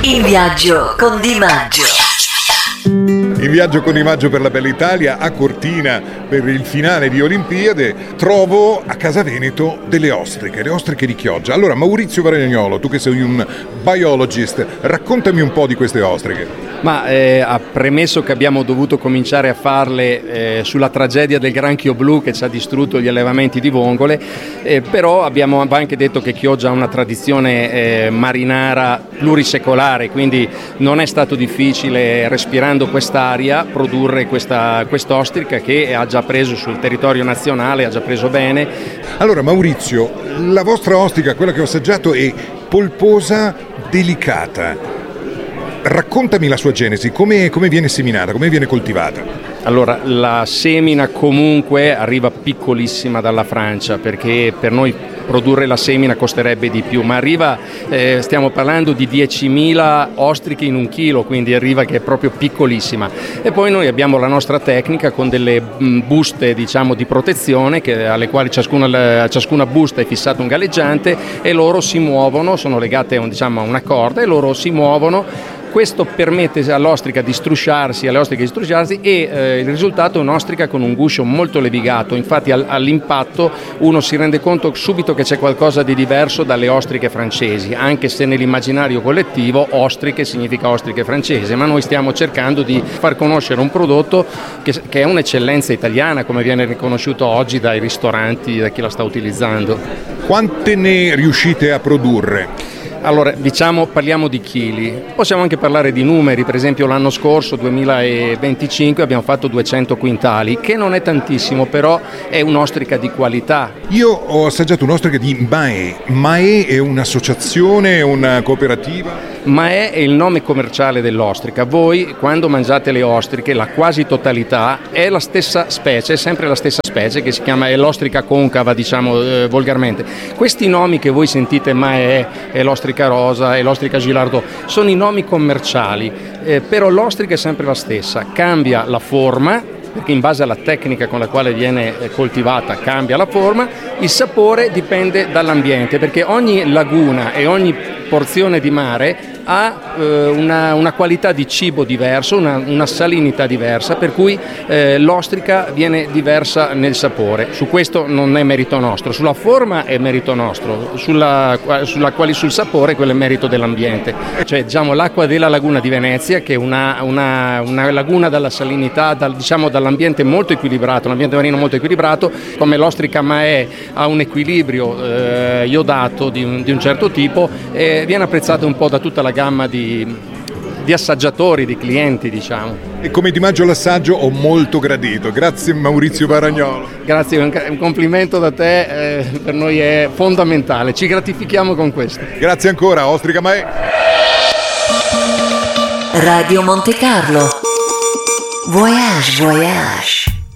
In viaggio con Di Maggio. In viaggio con Di Maggio per la bella Italia, a Cortina per il finale di Olimpiade, trovo a Casa Veneto delle ostriche, le ostriche di Chioggia. Allora, Maurizio Varagnolo, tu che sei un biologist, raccontami un po' di queste ostriche. Ma ha premesso che abbiamo dovuto cominciare a farle sulla tragedia del granchio blu che ci ha distrutto gli allevamenti di vongole, però abbiamo anche detto che Chioggia ha una tradizione marinara plurisecolare, quindi non è stato difficile, respirando quest'aria, produrre quest'ostrica che ha già preso sul territorio nazionale, ha già preso bene. Allora Maurizio, la vostra ostrica, quella che ho assaggiato, è polposa, delicata. Raccontami la sua genesi, come viene seminata, come viene coltivata? Allora, la semina comunque arriva piccolissima dalla Francia, perché per noi produrre la semina costerebbe di più, ma arriva, stiamo parlando di 10.000 ostriche in 1 chilo, quindi arriva che è proprio piccolissima. E poi noi abbiamo la nostra tecnica con delle buste, diciamo, di protezione, alle quali a ciascuna busta è fissato un galleggiante e loro si muovono, sono legate a una corda e loro si muovono. Questo permette all'ostrica di strusciarsi, e il risultato è un'ostrica con un guscio molto levigato. Infatti all'impatto uno si rende conto subito che c'è qualcosa di diverso dalle ostriche francesi, anche se nell'immaginario collettivo ostriche significa ostriche francesi, ma noi stiamo cercando di far conoscere un prodotto che è un'eccellenza italiana, come viene riconosciuto oggi dai ristoranti, da chi la sta utilizzando. Quante ne riuscite a produrre? Allora, parliamo di chili, possiamo anche parlare di numeri. Per esempio l'anno scorso, 2025, abbiamo fatto 200 quintali, che non è tantissimo, però è un'ostrica di qualità. Io ho assaggiato un'ostrica di Mahé. Mahé è un'associazione, una cooperativa? Mahé è il nome commerciale dell'ostrica. Voi quando mangiate le ostriche, la quasi totalità è la stessa specie, è sempre la stessa specie, che si chiama l'ostrica concava, volgarmente. Questi nomi che voi sentite, Mahé e l'ostrica rosa e l'ostrica Gilardot, sono i nomi commerciali, però l'ostrica è sempre la stessa, cambia la forma, perché in base alla tecnica con la quale viene coltivata cambia la forma, il sapore dipende dall'ambiente, perché ogni laguna e ogni porzione di mare ha una qualità di cibo diverso, una salinità diversa, per cui l'ostrica viene diversa nel sapore. Su questo non è merito nostro, sulla forma è merito nostro, sul sapore quello è merito dell'ambiente. Cioè, l'acqua della laguna di Venezia, che è una laguna dalla salinità, dall'ambiente molto equilibrato, un ambiente marino molto equilibrato, come l'ostrica Mahé ha un equilibrio iodato di un certo tipo, viene apprezzata un po' da tutta la gamma di assaggiatori, di clienti, diciamo. E come Di Maggio l'assaggio ho molto gradito. Grazie Maurizio Varagnolo. Grazie, un complimento da te, per noi è fondamentale, ci gratifichiamo con questo. Grazie ancora, ostrica Mahé. Radio Monte Carlo. Voyage.